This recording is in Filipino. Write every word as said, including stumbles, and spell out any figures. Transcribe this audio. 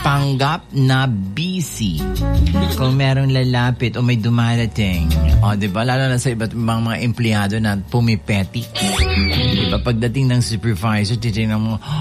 panggap na busy. Kung merong lalapit o may dumarating, o diba, lalo na sa iba't ibang mga empleyado na pumipeti. Diba, pagdating ng supervisor, titignan mo,